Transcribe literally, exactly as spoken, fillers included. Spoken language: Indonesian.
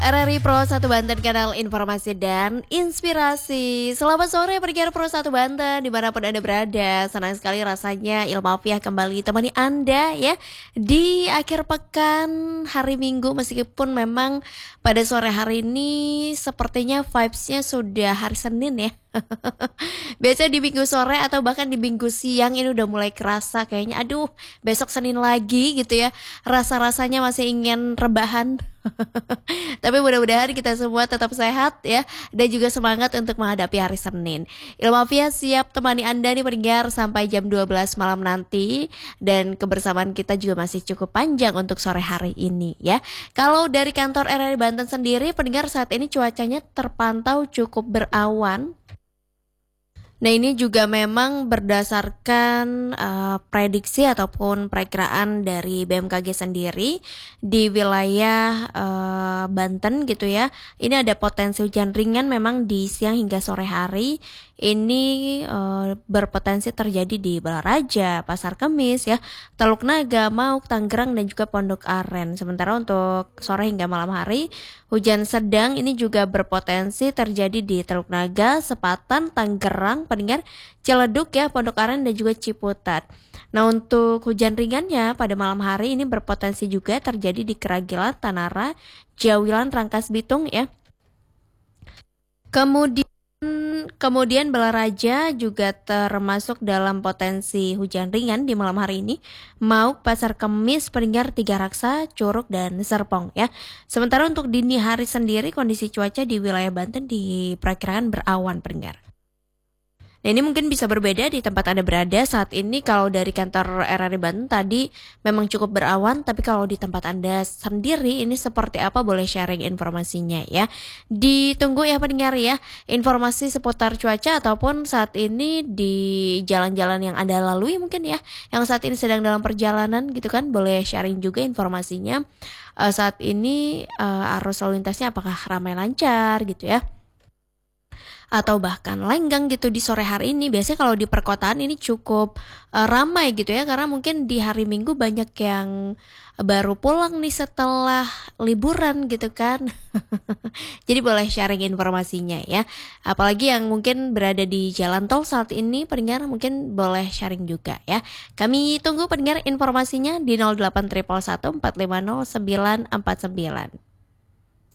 R R I Pro satu Banten, kanal informasi dan inspirasi. Selamat sore pendengar Pro satu Banten dimanapun Anda berada. Senang sekali rasanya Ilmafiah kembali temani Anda ya di akhir pekan hari Minggu. Meskipun memang pada sore hari ini sepertinya vibes-nya sudah hari Senin ya. Biasanya di minggu sore atau bahkan di minggu siang ini udah mulai kerasa kayaknya aduh besok Senin lagi gitu ya. Rasa-rasanya masih ingin rebahan. Tapi mudah-mudahan kita semua tetap sehat ya dan juga semangat untuk menghadapi hari Senin. Ilmafiah siap temani Anda nih pendengar sampai jam dua belas malam nanti, dan kebersamaan kita juga masih cukup panjang untuk sore hari ini ya. Kalau dari kantor R R I Banten sendiri pendengar, saat ini cuacanya terpantau cukup berawan. Nah, ini juga memang berdasarkan uh, prediksi ataupun perakiraan dari B M K G sendiri di wilayah uh, Banten gitu ya. Ini ada potensi hujan ringan memang di siang hingga sore hari. Ini uh, berpotensi terjadi di Balaraja, Pasar Kemis ya, Teluk Naga, Mauk, Tangerang dan juga Pondok Aren. Sementara untuk sore hingga malam hari, hujan sedang ini juga berpotensi terjadi di Teluk Naga, Sepatan, Tangerang, pendengar, Ciledug ya, Pondok Aren dan juga Ciputat. Nah, untuk hujan ringannya pada malam hari ini berpotensi juga terjadi di Keragilan, Tanara, Jawilan, Rangkas Bitung ya. Kemudian Kemudian Balaraja juga termasuk dalam potensi hujan ringan di malam hari ini. Mauk, Pasar Kemis, pendengar, Tiga Raksa, Curug dan Serpong ya. Sementara untuk dini hari sendiri kondisi cuaca di wilayah Banten diperkirakan berawan pendengar. Nah, ini mungkin bisa berbeda di tempat Anda berada saat ini. Kalau dari kantor R R I Banten tadi memang cukup berawan, tapi kalau di tempat Anda sendiri ini seperti apa, boleh sharing informasinya ya. Ditunggu ya pendengar ya, informasi seputar cuaca ataupun saat ini di jalan-jalan yang Anda lalui mungkin ya, yang saat ini sedang dalam perjalanan gitu kan, boleh sharing juga informasinya. Uh, saat ini uh, arus lalu lintasnya apakah ramai lancar gitu ya, atau bahkan lenggang gitu di sore hari ini. Biasanya kalau di perkotaan ini cukup uh, ramai gitu ya, karena mungkin di hari Minggu banyak yang baru pulang nih setelah liburan gitu kan. Jadi boleh sharing informasinya ya. Apalagi yang mungkin berada di jalan tol saat ini pendengar, mungkin boleh sharing juga ya. Kami tunggu pendengar informasinya di nol delapan satu satu empat lima nol sembilan empat sembilan.